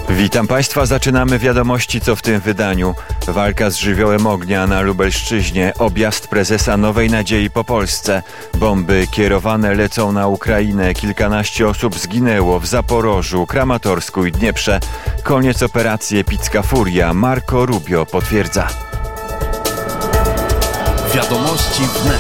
Witam Państwa, zaczynamy wiadomości, co w tym wydaniu. Walka z żywiołem ognia na Lubelszczyźnie, objazd prezesa Nowej Nadziei po Polsce. Bomby kierowane lecą na Ukrainę, kilkanaście osób zginęło w Zaporożu, Kramatorsku i Dnieprze. Koniec operacji Epicka Furia, Marco Rubio potwierdza. Wiadomości wnet.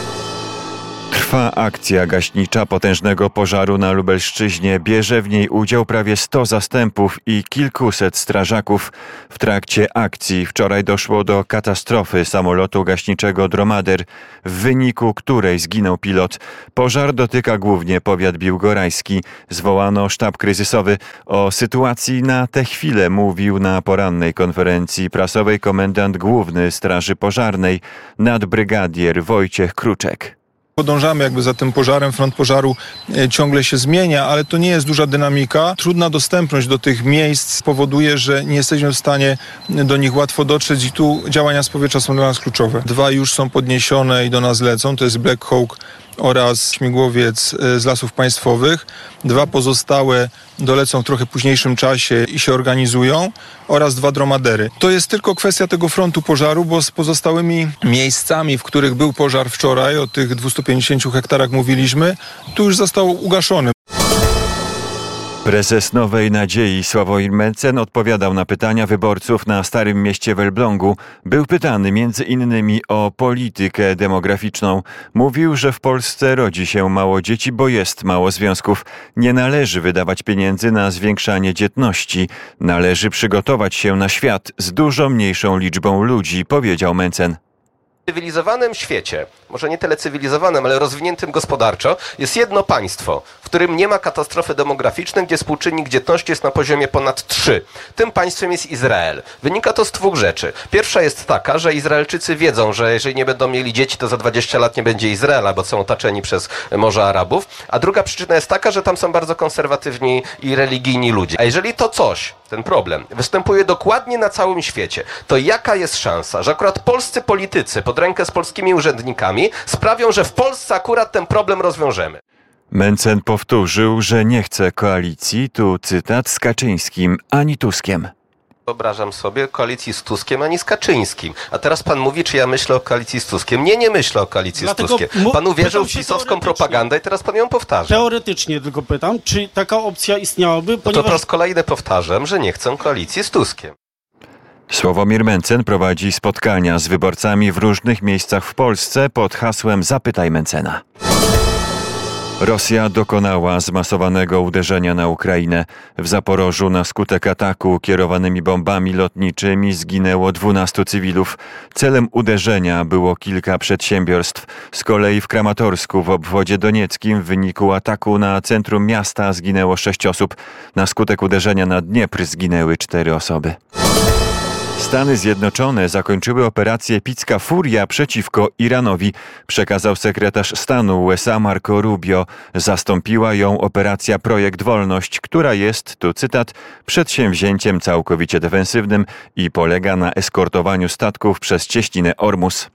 Trwa akcja gaśnicza potężnego pożaru na Lubelszczyźnie. Bierze w niej udział prawie 100 zastępów i kilkuset strażaków. W trakcie akcji wczoraj doszło do katastrofy samolotu gaśniczego Dromader, w wyniku której zginął pilot. Pożar dotyka głównie powiat biłgorajski. Zwołano sztab kryzysowy. O sytuacji na tę chwilę mówił na porannej konferencji prasowej komendant główny Straży Pożarnej, nadbrygadier Wojciech Kruczek. Podążamy jakby za tym pożarem, front pożaru ciągle się zmienia, ale to nie jest duża dynamika. Trudna dostępność do tych miejsc powoduje, że nie jesteśmy w stanie do nich łatwo dotrzeć i tu działania z powietrza są dla nas kluczowe. 2 już są podniesione i do nas lecą, to jest Black Hawk oraz śmigłowiec z Lasów Państwowych. 2 pozostałe dolecą w trochę późniejszym czasie i się organizują oraz 2 dromadery. To jest tylko kwestia tego frontu pożaru, bo z pozostałymi miejscami, w których był pożar wczoraj, o tych 250 hektarach mówiliśmy, tu już został ugaszony. Prezes Nowej Nadziei Sławomir Mencen odpowiadał na pytania wyborców na Starym Mieście w Elblągu. Był pytany m.in. o politykę demograficzną. Mówił, że w Polsce rodzi się mało dzieci, bo jest mało związków. Nie należy wydawać pieniędzy na zwiększanie dzietności. Należy przygotować się na świat z dużo mniejszą liczbą ludzi, powiedział Mencen. W cywilizowanym świecie, może nie tyle cywilizowanym, ale rozwiniętym gospodarczo, jest jedno państwo, w którym nie ma katastrofy demograficznej, gdzie współczynnik dzietności jest na poziomie ponad 3. Tym państwem jest Izrael. Wynika to z 2 rzeczy. Pierwsza jest taka, że Izraelczycy wiedzą, że jeżeli nie będą mieli dzieci, to za 20 lat nie będzie Izraela, bo są otoczeni przez Morze Arabów. A druga przyczyna jest taka, że tam są bardzo konserwatywni i religijni ludzie. A jeżeli to coś, ten problem, występuje dokładnie na całym świecie, to jaka jest szansa, że akurat polscy politycy pod rękę z polskimi urzędnikami sprawią, że w Polsce akurat ten problem rozwiążemy? Mencen powtórzył, że nie chce koalicji, tu cytat, z Kaczyńskim ani Tuskiem. Wyobrażam sobie koalicji z Tuskiem, ani z Kaczyńskim. A teraz pan mówi, czy ja myślę o koalicji z Tuskiem. Nie myślę o koalicji z Tuskiem. Pan uwierzył w pisowską propagandę i teraz pan ją powtarza. Teoretycznie tylko pytam, czy taka opcja istniałaby? Ponieważ... To po raz kolejny powtarzam, że nie chcę koalicji z Tuskiem. Sławomir Mencen prowadzi spotkania z wyborcami w różnych miejscach w Polsce pod hasłem Zapytaj Mencena. Rosja dokonała zmasowanego uderzenia na Ukrainę. W Zaporożu na skutek ataku kierowanymi bombami lotniczymi zginęło 12 cywilów. Celem uderzenia było kilka przedsiębiorstw. Z kolei w Kramatorsku w obwodzie donieckim w wyniku ataku na centrum miasta zginęło 6 osób. Na skutek uderzenia na Dniepr zginęły 4 osoby. Stany Zjednoczone zakończyły operację Epicka Furia przeciwko Iranowi, przekazał sekretarz stanu USA Marco Rubio. Zastąpiła ją operacja Projekt Wolność, która jest, tu cytat, przedsięwzięciem całkowicie defensywnym i polega na eskortowaniu statków przez cieśninę Ormus.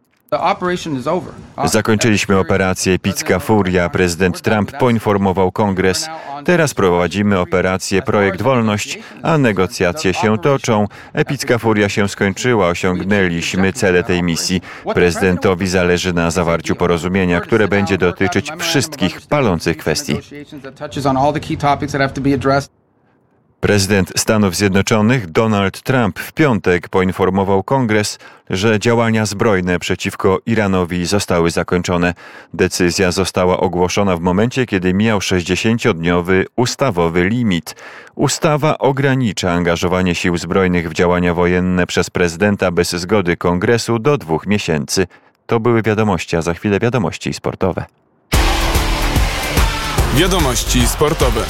Zakończyliśmy operację Epicka Furia. Prezydent Trump poinformował Kongres. Teraz prowadzimy operację Projekt Wolność, a negocjacje się toczą. Epicka Furia się skończyła. Osiągnęliśmy cele tej misji. Prezydentowi zależy na zawarciu porozumienia, które będzie dotyczyć wszystkich palących kwestii. Prezydent Stanów Zjednoczonych Donald Trump w piątek poinformował Kongres, że działania zbrojne przeciwko Iranowi zostały zakończone. Decyzja została ogłoszona w momencie, kiedy mijał 60-dniowy ustawowy limit. Ustawa ogranicza angażowanie sił zbrojnych w działania wojenne przez prezydenta bez zgody Kongresu do 2 miesięcy. To były wiadomości, a za chwilę wiadomości sportowe. Wiadomości sportowe.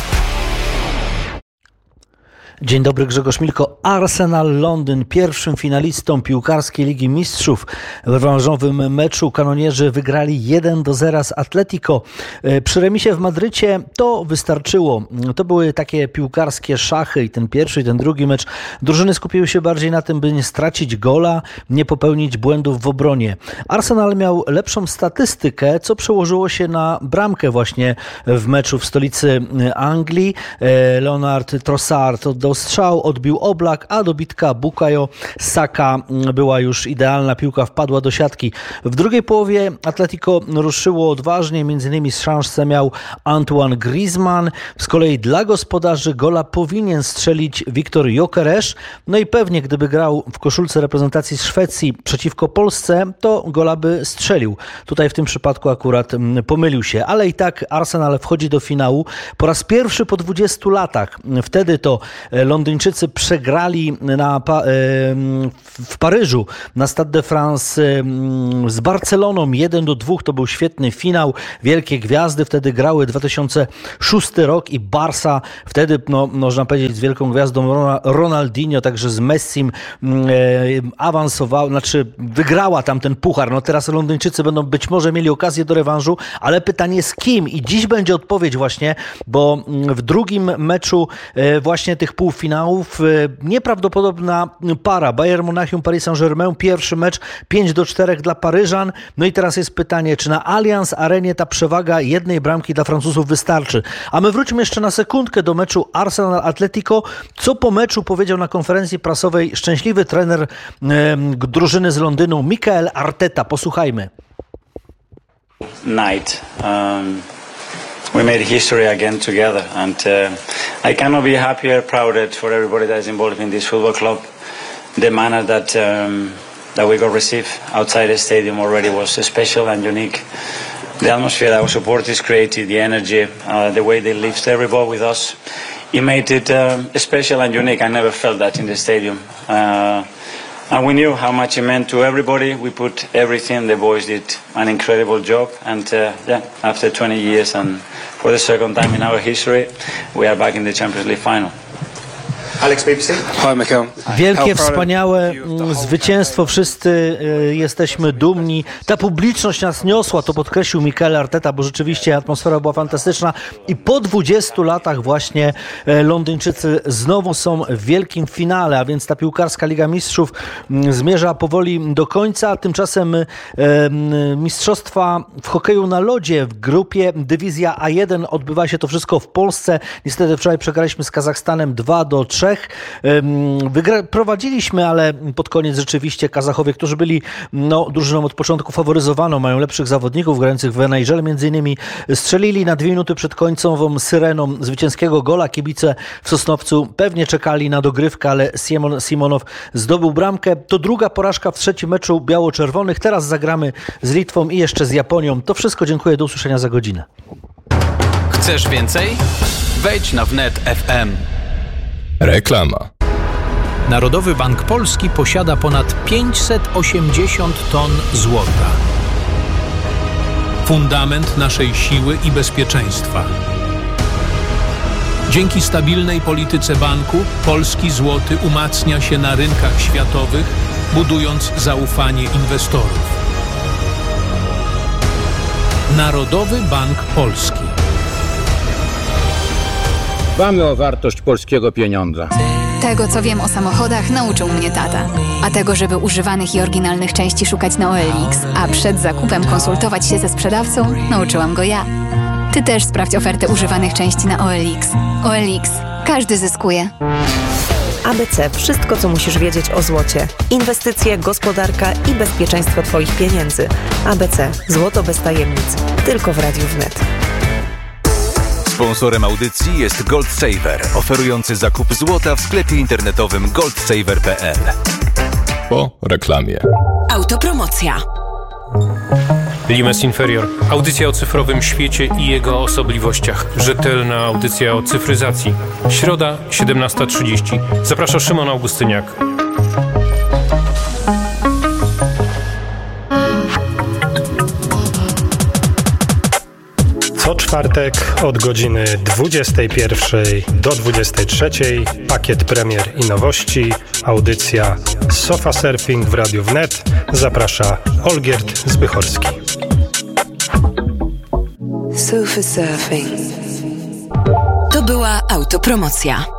Dzień dobry, Grzegorz Milko. Arsenal Londyn, pierwszym finalistą piłkarskiej Ligi Mistrzów. W rewanżowym meczu kanonierzy wygrali 1-0 z Atletico. Przy remisie w Madrycie to wystarczyło. To były takie piłkarskie szachy i ten pierwszy, i ten drugi mecz. Drużyny skupiły się bardziej na tym, by nie stracić gola, nie popełnić błędów w obronie. Arsenal miał lepszą statystykę, co przełożyło się na bramkę właśnie w meczu w stolicy Anglii. Leonard Trossard oddał to strzał, odbił Oblak, a dobitka Bukayo Saka była już idealna. Piłka wpadła do siatki. W drugiej połowie Atletico ruszyło odważnie, m.in. szansę miał Antoine Griezmann. Z kolei dla gospodarzy gola powinien strzelić Viktor Gyökeres. No i pewnie gdyby grał w koszulce reprezentacji Szwecji przeciwko Polsce, to gola by strzelił. Tutaj w tym przypadku akurat pomylił się, ale i tak Arsenal wchodzi do finału po raz pierwszy po 20 latach. Wtedy to Londyńczycy przegrali w Paryżu na Stade de France z Barceloną 1-2. To był świetny finał. Wielkie gwiazdy wtedy grały. 2006 rok i Barca wtedy, można powiedzieć, z wielką gwiazdą Ronaldinho, także z Messim wygrała tam ten puchar. No teraz Londyńczycy będą być może mieli okazję do rewanżu, ale pytanie z kim? I dziś będzie odpowiedź właśnie, bo w drugim meczu właśnie tych półfinałów nieprawdopodobna para. Bayern Monachium, Paris Saint-Germain. Pierwszy mecz 5-4 dla Paryżan. No i teraz jest pytanie, czy na Allianz Arenie ta przewaga jednej bramki dla Francuzów wystarczy? A my wróćmy jeszcze na sekundkę do meczu Arsenal-Atletico. Co po meczu powiedział na konferencji prasowej szczęśliwy trener drużyny z Londynu, Mikel Arteta? Posłuchajmy. Night. We made history again together, and I cannot be happier, prouder for everybody that is involved in this football club. The manner that we got received outside the stadium already was special and unique. The atmosphere that our supporters created, the energy, the way they lift every ball with us, it made it special and unique. I never felt that in the stadium. And we knew how much it meant to everybody. We put everything. The boys did an incredible job. And after 20 years and for the second time in our history, we are back in the Champions League final. Alex, BBC. Hi, Michael. Wielkie, wspaniałe zwycięstwo. Wszyscy jesteśmy dumni. Ta publiczność nas niosła, to podkreślił Mikel Arteta, bo rzeczywiście atmosfera była fantastyczna. I po 20 latach właśnie Londyńczycy znowu są w wielkim finale, a więc ta piłkarska Liga Mistrzów zmierza powoli do końca. Tymczasem mistrzostwa w hokeju na lodzie w grupie Dywizja A1 odbywa się to wszystko w Polsce. Niestety wczoraj przegraliśmy z Kazachstanem 2-3. Prowadziliśmy, ale pod koniec rzeczywiście Kazachowie, którzy byli drużyną od początku faworyzowaną, mają lepszych zawodników grających w NHL między innymi, strzelili na 2 minuty przed końcową syreną zwycięskiego gola. Kibice w Sosnowcu pewnie czekali na dogrywkę, ale Simonow zdobył bramkę. To druga porażka w trzecim meczu biało-czerwonych. Teraz zagramy z Litwą i jeszcze z Japonią. To wszystko. Dziękuję. Do usłyszenia za godzinę. Chcesz więcej? Wejdź na wnet FM. Reklama. Narodowy Bank Polski posiada ponad 580 ton złota. Fundament naszej siły i bezpieczeństwa. Dzięki stabilnej polityce banku polski złoty umacnia się na rynkach światowych, budując zaufanie inwestorów. Narodowy Bank Polski. Dbamy o wartość polskiego pieniądza. Tego, co wiem o samochodach, nauczył mnie tata. A tego, żeby używanych i oryginalnych części szukać na OLX, a przed zakupem konsultować się ze sprzedawcą, nauczyłam go ja. Ty też sprawdź ofertę używanych części na OLX. OLX. Każdy zyskuje. ABC. Wszystko, co musisz wiedzieć o złocie. Inwestycje, gospodarka i bezpieczeństwo Twoich pieniędzy. ABC. Złoto bez tajemnic. Tylko w Radiu Wnet. Sponsorem audycji jest Gold Saver, oferujący zakup złota w sklepie internetowym goldsaver.pl. Po reklamie. Autopromocja. Limes Inferior. Audycja o cyfrowym świecie i jego osobliwościach. Rzetelna audycja o cyfryzacji. Środa, 17:30. Zaprasza Szymon Augustyniak. Co czwartek od godziny 21 do 23 pakiet premier i nowości, audycja Sofa Surfing w Radiu Wnet. Zaprasza Olgierd Zbychorski. Sofa Surfing. To była autopromocja.